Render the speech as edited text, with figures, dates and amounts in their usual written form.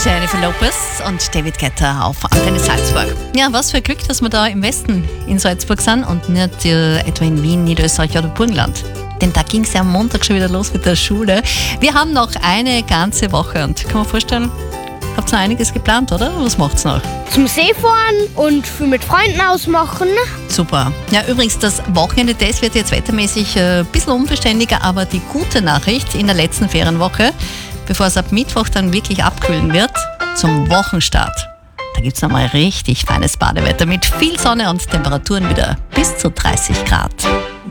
Jennifer Lopez und David Guetta auf Antenne Salzburg. Ja, was für Glück, dass wir da im Westen in Salzburg sind und nicht etwa in Wien, Niederösterreich oder Burgenland. Denn da ging es ja am Montag schon wieder los mit der Schule. Wir haben noch eine ganze Woche und kann man vorstellen, habt ihr noch einiges geplant, oder? Was macht's noch? Zum See fahren und viel mit Freunden ausmachen. Super. Ja, übrigens, das Wochenende, das wird jetzt wettermäßig ein bisschen unbeständiger, aber die gute Nachricht in der letzten Ferienwoche, bevor es ab Mittwoch dann wirklich abkühlen wird, zum Wochenstart. Da gibt es nochmal richtig feines Badewetter mit viel Sonne und Temperaturen wieder bis zu 30 Grad.